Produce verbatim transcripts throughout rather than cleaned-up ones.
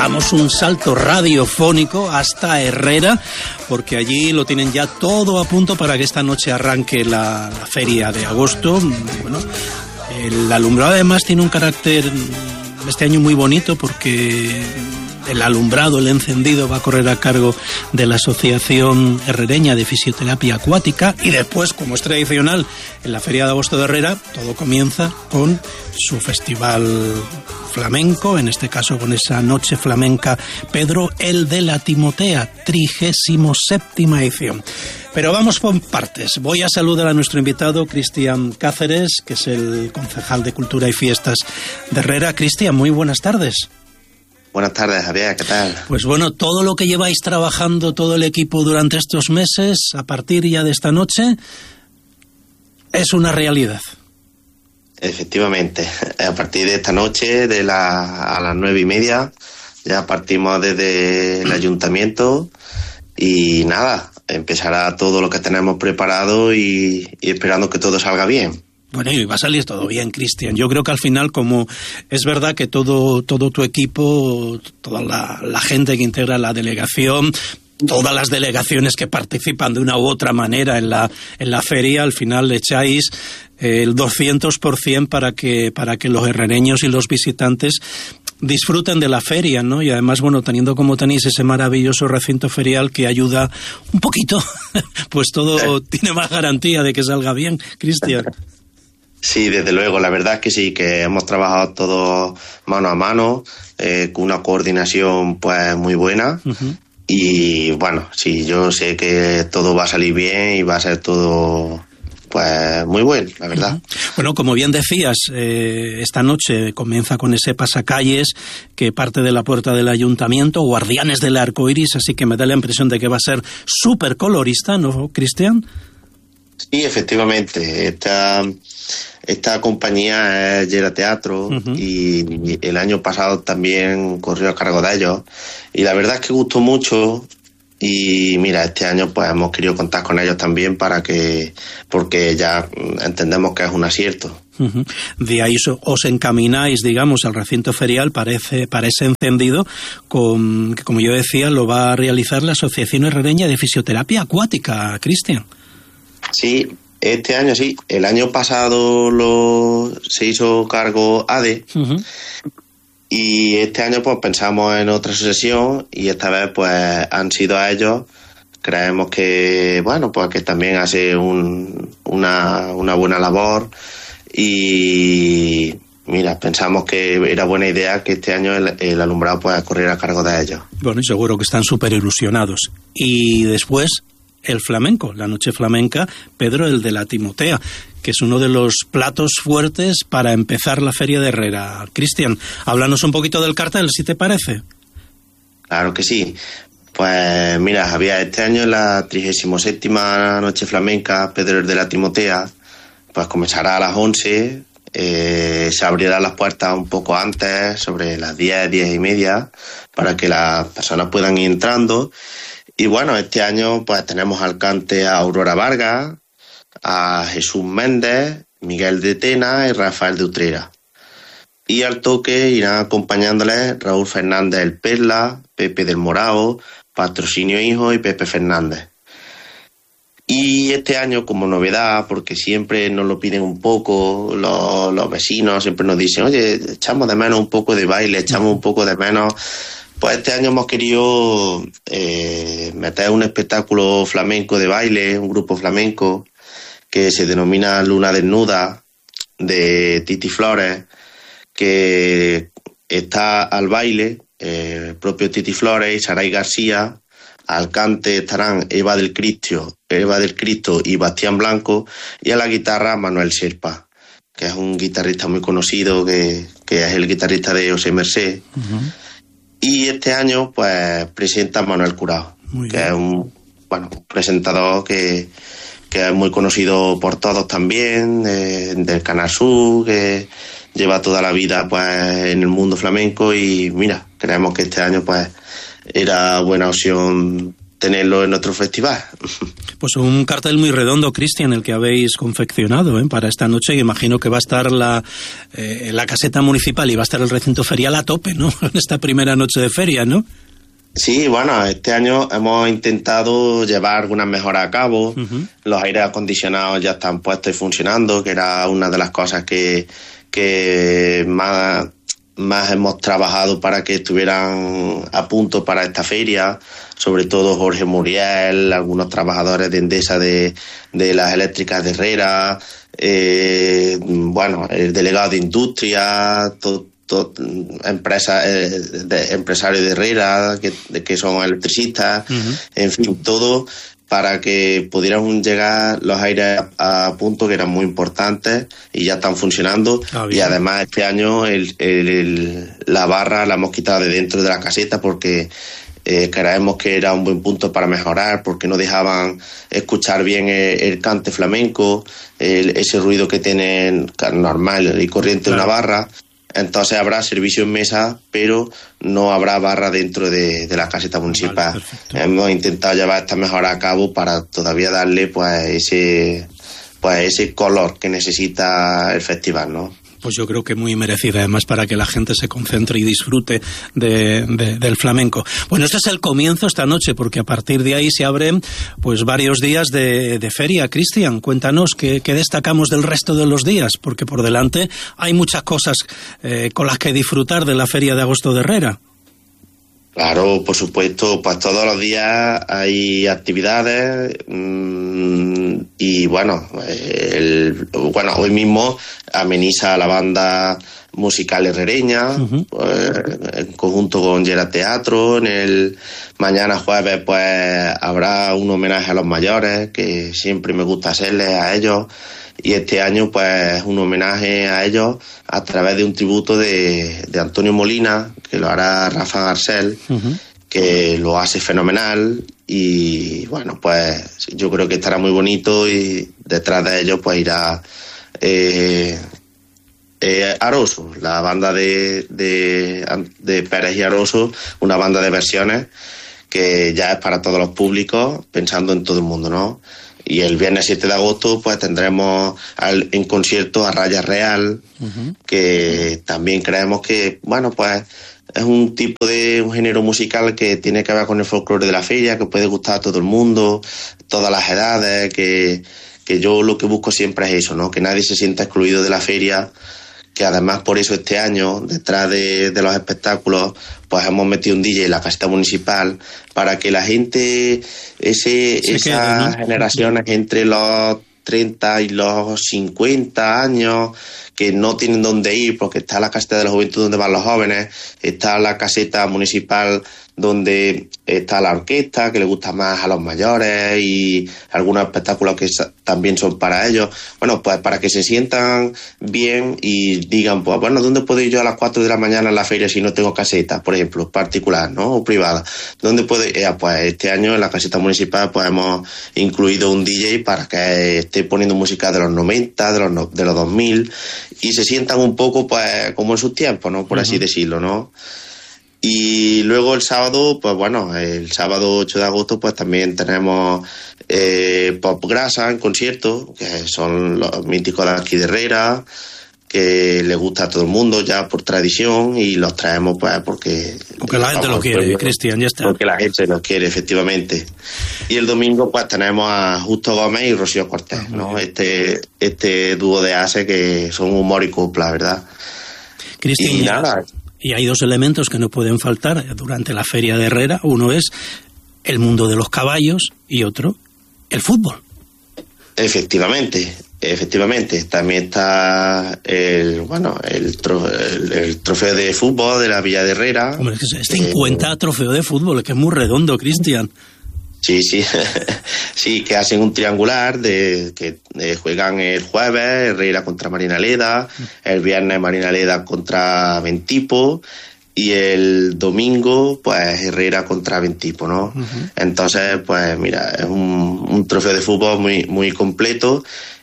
damos un salto radiofónico hasta Herrera, porque allí lo tienen ya todo a punto para que esta noche arranque la, la feria de agosto. Bueno, el alumbrado además tiene un carácter este año muy bonito, porque el alumbrado, el encendido, va a correr a cargo de la Asociación Herrereña de Fisioterapia Acuática, y después, como es tradicional en la Feria de Agosto de Herrera, todo comienza con su festival flamenco, en este caso con esa noche flamenca Pedro el de la Timotea, trigésimo séptima edición. Pero vamos por partes. Voy a saludar a nuestro invitado, Cristian Cáceres, que es el concejal de Cultura y Fiestas de Herrera. Cristian, muy buenas tardes. Buenas tardes, Javier, ¿qué tal? Pues bueno, todo lo que lleváis trabajando, todo el equipo durante estos meses, a partir ya de esta noche, es una realidad. Efectivamente, a partir de esta noche, de la, a las nueve y media, ya partimos desde el ayuntamiento y nada, empezará todo lo que tenemos preparado y, y esperando que todo salga bien. Bueno, y va a salir todo bien, Cristian. Yo creo que al final, como es verdad que todo, todo tu equipo, toda la, la gente que integra la delegación, todas las delegaciones que participan de una u otra manera en la, en la feria, al final le echáis el doscientos por ciento para que, para que los herrereños y los visitantes disfruten de la feria, ¿no? Y además, bueno, teniendo como tenéis ese maravilloso recinto ferial que ayuda un poquito, pues todo tiene más garantía de que salga bien, Cristian. Sí, desde luego, la verdad es que sí, que hemos trabajado todos mano a mano, eh, con una coordinación pues muy buena. Uh-huh. Y bueno, sí, yo sé que todo va a salir bien y va a ser todo pues muy bueno, la verdad. Uh-huh. Bueno, como bien decías, eh, esta noche comienza con ese pasacalles que parte de la puerta del ayuntamiento, Guardianes del Arco Iris, así que me da la impresión de que va a ser súper colorista, ¿no, Cristian? Sí, efectivamente, esta... Esta compañía es Llera Teatro. Uh-huh. y el año pasado también corrió a cargo de ellos y la verdad es que gustó mucho y mira, este año pues hemos querido contar con ellos también para que, porque ya entendemos que es un acierto. Uh-huh. De ahí os encamináis, digamos, al recinto ferial para ese, para ese encendido con, que como yo decía lo va a realizar la Asociación Herrereña de Fisioterapia Acuática, Cristian. Sí, este año sí, el año pasado lo se hizo cargo A D E. Uh-huh. Y este año pues pensamos en otra asociación y esta vez pues han sido a ellos. Creemos que bueno pues que también hace un, una, una buena labor y mira, pensamos que era buena idea que este año el, el alumbrado pueda correr a cargo de ellos. Bueno, y seguro que están súper ilusionados. Y después el flamenco, la noche flamenca, Pedro el de la Timotea, que es uno de los platos fuertes para empezar la feria de Herrera. Cristian, háblanos un poquito del cartel, si te parece. Claro que sí. Pues mira, Javier, este año es la trigésima séptima noche flamenca, Pedro el de la Timotea, pues comenzará a las once, eh, se abrirán las puertas un poco antes, sobre las diez, diez y media, para que las personas puedan ir entrando. Y bueno, este año pues tenemos al cante a Aurora Vargas, a Jesús Méndez, Miguel de Tena y Rafael de Utrera. Y al toque irán acompañándoles Raúl Fernández el Perla, Pepe del Morao, Patrocinio Hijo y Pepe Fernández. Y este año, como novedad, porque siempre nos lo piden un poco, los, los vecinos siempre nos dicen, oye, echamos de menos un poco de baile, echamos un poco de menos... Pues este año hemos querido eh, meter un espectáculo flamenco de baile, un grupo flamenco que se denomina Luna Desnuda, de Titi Flores, que está al baile, eh, el propio Titi Flores y Saray García. Al cante estarán Eva del Cristo, Eva del Cristo y Bastián Blanco, y a la guitarra Manuel Serpa, que es un guitarrista muy conocido, que, que es el guitarrista de José Merced. Uh-huh. Y este año, pues, presenta Manuel Curao, que es un, bueno, un presentador que, que es muy conocido por todos también, eh, del Canal Sur, que lleva toda la vida, pues, en el mundo flamenco y, mira, creemos que este año, pues, era buena opción tenerlo en nuestro festival. Pues un cartel muy redondo, Cristian, el que habéis confeccionado ¿eh? para esta noche. Imagino que va a estar la, eh, la caseta municipal y va a estar el recinto ferial a tope, ¿no? En esta primera noche de feria, ¿no? Sí, bueno, este año hemos intentado llevar algunas mejoras a cabo. Uh-huh. Los aires acondicionados ya están puestos y funcionando, que era una de las cosas que, que más... más hemos trabajado para que estuvieran a punto para esta feria, sobre todo Jorge Muriel, algunos trabajadores de Endesa de, de las eléctricas de Herrera, eh, bueno, el delegado de industria, todo, todo, empresa, eh, de, empresarios de Herrera, que, de, que son electricistas, uh-huh. En fin, todo para que pudieran llegar los aires a, a punto, que eran muy importantes y ya están funcionando. Ah, y además este año el, el, el, la barra la hemos quitado de dentro de la caseta porque eh, creemos que era un buen punto para mejorar, porque no dejaban escuchar bien el, el cante flamenco, el, ese ruido que tienen normal y corriente de claro. Una barra. Entonces habrá servicio en mesa, pero no habrá barra dentro de, de la caseta municipal. Vale, hemos intentado llevar esta mejora a cabo para todavía darle pues ese pues ese color que necesita el festival, ¿no? Pues yo creo que muy merecida, además, para que la gente se concentre y disfrute de, de, del flamenco. Bueno, este es el comienzo esta noche, porque a partir de ahí se abren pues varios días de, de feria. Cristian, cuéntanos qué, qué destacamos del resto de los días, porque por delante hay muchas cosas eh, con las que disfrutar de la Feria de Agosto de Herrera. Claro, por supuesto, pues todos los días hay actividades mmm, y bueno, el, bueno, hoy mismo ameniza la banda musical herrereña, uh-huh. pues, en conjunto con Gera Teatro. En el mañana jueves pues habrá un homenaje a los mayores, que siempre me gusta hacerles a ellos. Y este año, pues, un homenaje a ellos a través de un tributo de, de Antonio Molina, que lo hará Rafa Garcel, uh-huh. que lo hace fenomenal. Y, bueno, pues, yo creo que estará muy bonito y detrás de ellos, pues, irá eh, eh, Aroso, la banda de, de, de Pérez y Aroso, una banda de versiones que ya es para todos los públicos, pensando en todo el mundo, ¿no? Y el viernes siete de agosto pues tendremos al, en concierto a Raya Real, uh-huh. que también creemos que, bueno, pues es un tipo de un género musical que tiene que ver con el folclore de la feria, que puede gustar a todo el mundo, todas las edades, que, que yo lo que busco siempre es eso, ¿no? Que nadie se sienta excluido de la feria, que además por eso este año, detrás de, de los espectáculos, pues hemos metido un D J en la caseta municipal para que la gente, ese, esas queda, ¿no? generaciones entre los treinta y los cincuenta años, que no tienen dónde ir, porque está la caseta de la juventud donde van los jóvenes, está la caseta municipal donde está la orquesta, que le gusta más a los mayores, y algunos espectáculos que también son para ellos. Bueno, pues para que se sientan bien y digan, pues bueno, ¿dónde puedo ir yo a las cuatro de la mañana en la feria si no tengo caseta, por ejemplo, particular, ¿no? O privada. ¿Dónde puedo ir? Eh, pues este año en la caseta municipal pues hemos incluido un D J para que esté poniendo música de los noventa, de los, de los dos mil, y se sientan un poco pues como en sus tiempos, ¿no? Por uh-huh. así decirlo, ¿no? Y luego el sábado, pues bueno, el sábado ocho de agosto pues también tenemos eh, Pop Grasa en concierto, que son los míticos de aquí de Herrera, que le gusta a todo el mundo ya por tradición, y los traemos pues porque... Porque la gente vamos, lo quiere, Cristian, ya está. Porque la gente lo quiere, efectivamente. Y el domingo pues tenemos a Justo Gómez y Rocío Cortés, ah, ¿no? Este, este dúo de ase que son humor y copla, ¿verdad? Cristian, y nada... Y hay dos elementos que no pueden faltar durante la Feria de Herrera. Uno es el mundo de los caballos y otro, el fútbol. Efectivamente, efectivamente. También está el bueno el, tro, el, el trofeo de fútbol de la Villa de Herrera. Hombre, es que es cincuenta eh, trofeo de fútbol, que es muy redondo, Cristian. Sí, sí, sí, que hacen un triangular de que eh, juegan el jueves Herrera contra Marinaleda, el viernes Marinaleda contra Ventipo y el domingo pues Herrera contra Ventipo, ¿no? Uh-huh. Entonces, pues mira, es un, un trofeo de fútbol muy muy completo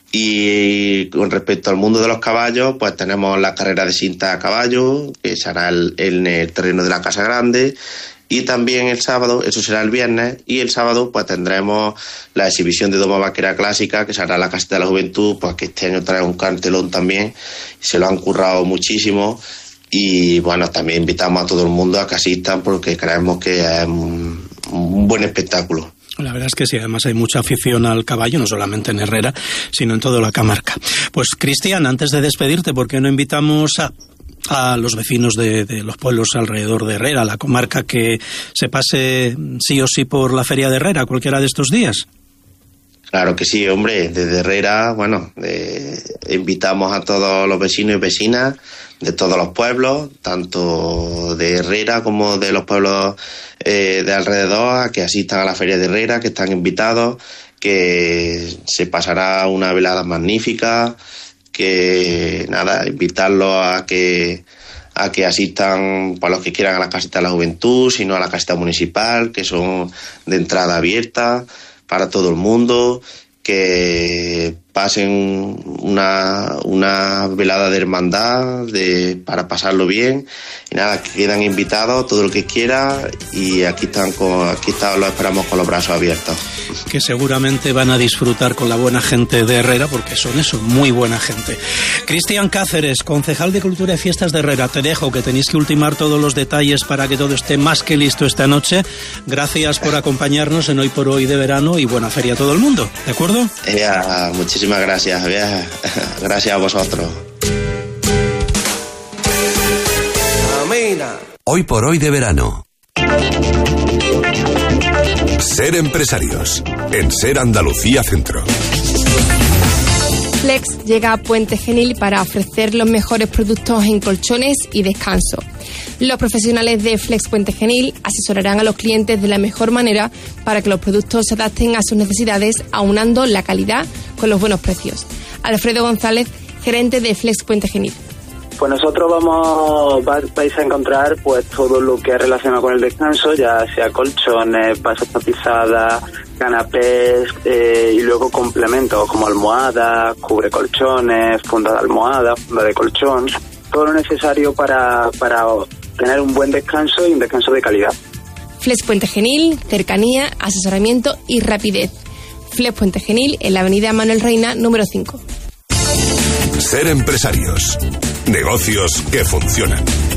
Y con respecto al mundo de los caballos, pues tenemos la carrera de cinta a caballo, que será el, en el terreno de la Casa Grande, y también el sábado, eso será el viernes, y el sábado pues tendremos la exhibición de doma vaquera clásica, que será la Caseta de la Juventud, pues que este año trae un cartelón también, se lo han currado muchísimo, y bueno, también invitamos a todo el mundo a que asistan porque creemos que es un, un buen espectáculo. La verdad es que sí, además hay mucha afición al caballo, no solamente en Herrera, sino en toda la comarca. Pues Cristian, antes de despedirte, ¿por qué no invitamos a, a los vecinos de, de los pueblos alrededor de Herrera, la comarca, que se pase sí o sí por la Feria de Herrera cualquiera de estos días? Claro que sí, hombre, desde Herrera, bueno, eh, invitamos a todos los vecinos y vecinas de todos los pueblos, tanto de Herrera como de los pueblos eh, de alrededor, a que asistan a la Feria de Herrera, que están invitados, que se pasará una velada magnífica, que nada, invitarlos a que a que asistan para los que quieran a la Caseta de la Juventud, sino a la Caseta Municipal, que son de entrada abierta para todo el mundo, que pasen una, una velada de hermandad de, para pasarlo bien, y nada, que quedan invitados todo el que quiera, y aquí están con, aquí están, los esperamos con los brazos abiertos. Que seguramente van a disfrutar con la buena gente de Herrera, porque son eso, muy buena gente. Cristian Cáceres, concejal de Cultura y Fiestas de Herrera, te dejo, que tenéis que ultimar todos los detalles para que todo esté más que listo esta noche. Gracias por acompañarnos en Hoy por Hoy de Verano, y buena feria a todo el mundo, ¿de acuerdo? Yeah, muchísimas gracias. Gracias a vosotros. Hoy por Hoy de Verano. Ser empresarios en Ser Andalucía Centro. Flex llega a Puente Genil para ofrecer los mejores productos en colchones y descanso. Los profesionales de Flex Puente Genil asesorarán a los clientes de la mejor manera para que los productos se adapten a sus necesidades, aunando la calidad con los buenos precios. Alfredo González, gerente de Flex Puente Genil. Pues nosotros vamos, vais a encontrar pues todo lo que es relacionado con el descanso, ya sea colchones, bases tapizadas, canapés eh, y luego complementos como almohadas, cubre colchones, funda de almohada, funda de colchón, todo lo necesario para, para tener un buen descanso y un descanso de calidad. Flex Puente Genil, cercanía, asesoramiento y rapidez. Flex Puente Genil en la avenida Manuel Reina, número cinco. Ser empresarios. Negocios que funcionan.